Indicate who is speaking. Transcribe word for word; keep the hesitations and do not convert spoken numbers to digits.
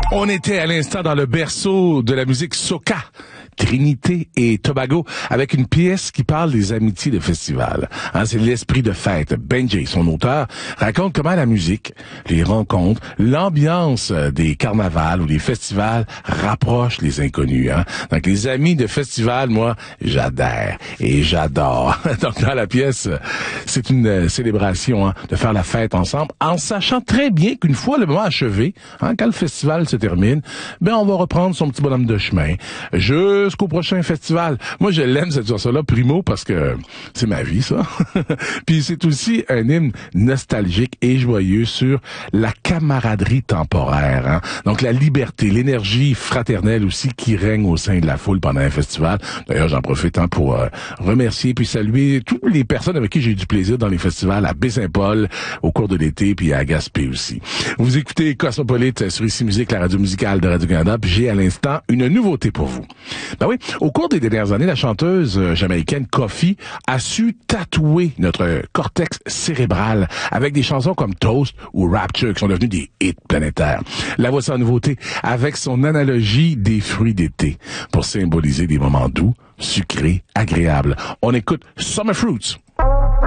Speaker 1: On était à l'instant dans le berceau de la musique soca, Trinité et Tobago, avec une pièce qui parle des amitiés de festival. Hein, c'est l'esprit de fête. Benjay, son auteur, raconte comment la musique, les rencontres, l'ambiance des carnavals ou des festivals rapprochent les inconnus. Hein. Donc les amis de festival, moi, j'adhère et j'adore. Donc dans la pièce, c'est une célébration hein, de faire la fête ensemble, en sachant très bien qu'une fois le moment achevé, hein, quand le festival se termine, ben on va reprendre son petit bonhomme de chemin jusqu'au prochain festival. Moi, je l'aime cette chanson-là, primo, parce que c'est ma vie, ça. Puis c'est aussi un hymne nostalgique et joyeux sur la camaraderie temporaire. Hein? Donc la liberté, l'énergie fraternelle aussi qui règne au sein de la foule pendant un festival. D'ailleurs, j'en profite hein, pour euh, remercier puis saluer toutes les personnes avec qui j'ai eu du plaisir dans les festivals à Baie-Saint-Paul au cours de l'été puis à Gaspé aussi. Vous écoutez Cosmopolite sur Ici Musique, la radio musicale de Radio-Canada, puis j'ai à l'instant une nouveauté pour vous. Ben oui, au cours des dernières années, la chanteuse jamaïcaine Koffee a su tatouer notre cortex cérébral avec des chansons comme Toast ou Rapture qui sont devenues des hits planétaires. La voici en nouveauté avec son analogie des fruits d'été pour symboliser des moments doux, sucrés, agréables. On écoute Summer Fruits.